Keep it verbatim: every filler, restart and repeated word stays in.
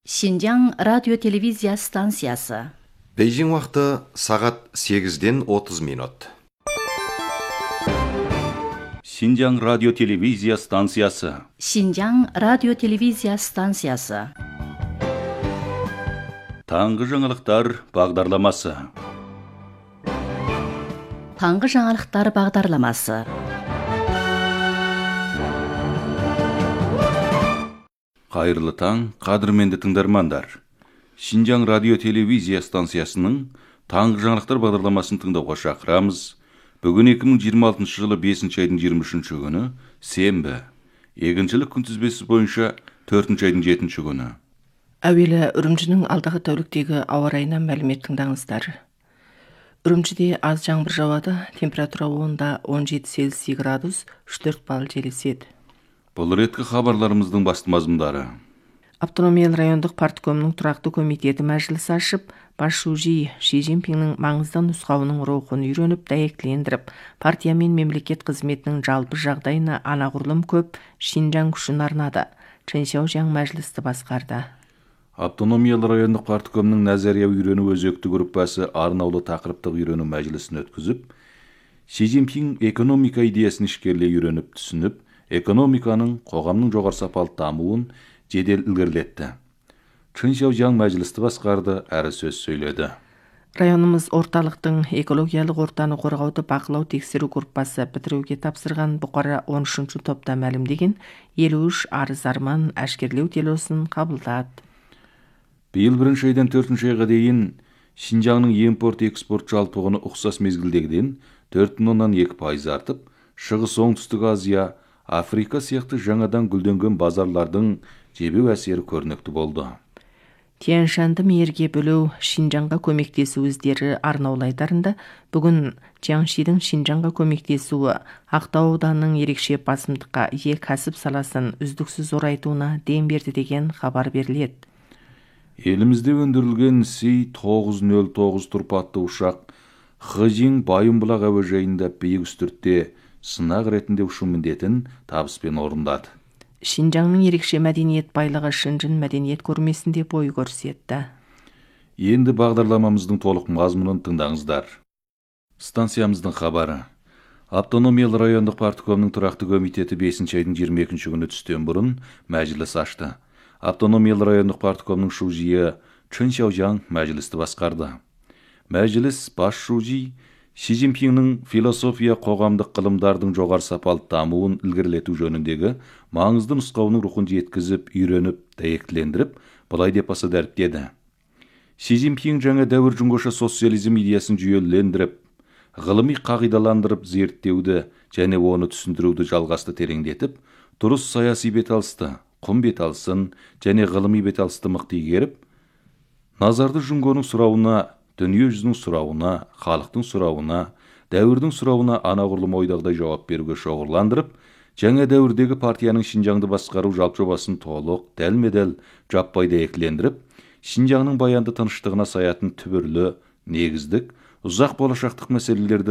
Шинжаң радио-телевизия станциясы. Бейжің уақыты сағат сегізден отыз минут. Шинжаң радио-телевизия станциясы. Шинжаң радио-телевизия станциясы. Таңғы жаңалықтар бағдарламасы. Таңғы жаңалықтар бағдарламасы. Қайырлы таң, қадірменді тыңдармандар. Шинжаң радио-телевизия станциясының таңғы жаңалықтар бағдарламасын тыңдауға шақырамыз. Бүгін екі мың жиырма алтыншы жылы бесінші айдың жиырма үшінші күні, сенбі. Егіншілік күнтізбесі бойынша төртінші айдың жетінші күні. Әуелі Үрімжінің алдағы тәуліктегі ауа райынан мәлімет тыңдаңыздар. Үрімжіде аз жаңбыр жауады, температура онда он жеті Цельсий градус, үш төрт балл жел еседі. Бұл реткі хабарларымыздың басты мазмұндары. Автономиялы райондық парткомның тұрақты комитеті мәжіліс ашып, бас шужи Ши Цзиньпиннің маңызды нұсқауының рухын үйреніп, дәйектілендіріп, партия мен мемлекет қызметінің жалпы жағдайына анағұрлым көп Шинжаң күшін арнады. Чэн Сяожяң мәжілісті басқарды. Автономиялы райондық парткомның назария үйрену өзекті группасы арнаулы тақырыптық үйрену мәжілісін өткізіп, Ши Цзиньпин экономика идеясын ішкерлей үйреніп түсініп, экономиканың қоғамның жоғары сапалы дамуын жедел ілгерілетті. Чэн Сяожяң мәжілісті басқарды, әрі сөз сөйледі. Районымыз орталықтың экологиялық ортаны қорғауды бақылау тексеру группасы бітіруге тапсырған бұқара он үшінші топта мәлімдеген елу үш арыз арман әшкерлеу делосын қабылдады. Биыл бірінші айдан төртінші айға дейін Шинжаңның импорт-экспорт жалпы құны ұқсас мезгілдегіден төрт бүтін оннан екі пайыз артып, Шығыс Оңтүстік Азия, Африка сияқты жаңадан гүлденген базарлардың жебеу әсері көрнекті болды. Тянь-Шаньды мейірге бөлу, Шинжаңға көмектесу өздері арнаулы айдарында бүгін Jiangxiдің Шинжаңға көмектесуі Ақтау ауданының ерекше басымдыққа ие кәсіп саласын үздіксіз орайтуына дем берді деген хабар беріледі. Елімізде өндірілген Си тоғыз нөл тоғыз тұрпатты ұшақ Хэжин Байымбұлақ әуежайында биік үстіртте сынақ ретінде ұшу міндетін табыспен орындады. Шинжаңның ерекше мәдениет байлығы Шэньчжэн мәдениет көрмесінде бой көрсетті. Енді бағдарламамыздың толық мазмұнын тыңдаңыздар. Станциямыздың хабары. Автономиялы райондық парткомның тұрақты комитеті бесінші айдың жиырма екінші күні түстен бұрын мәжіліс ашты. Автономиялы райондық парткомның шужиі Чэн Сяожяң мәжілісті басқарды. Мәжіліс бас шужи Ши Цзиньпиннің философия қоғамдық ғылымдардың жоғары сапалы дамуын ілгерілету жөніндегі маңызды нұсқауының рухын жеткізіп, үйреніп, дәйектілендіріп, былай деп баса дәріптеді. Ши Цзиньпин жаңа дәуір жүңгоша социализм идеясын жүйелендіріп, ғылыми қағидаландырып зерттеуді және оны түсіндіруді жалғасты тереңдетіп, дұрыс саяси беталысты, құм беталысын және ғылыми беталысты мықты игеріп, назарды жүңгоның сұрауына, дүние жүзінің сұрауына, халықтың сұрауына, дәуірдің сұрауына анағұрлым ойдағыдай жауап беруге шоғырландырып, жаңа дәуірдегі партияның Шинжаңды басқару жалпы жобасын толық, дәлме-дәл жаппай дәйектілендіріп, Шинжаңның баянды тыныштығына саятын түбірлі, негіздік, ұзақ болашақтық мәселелерді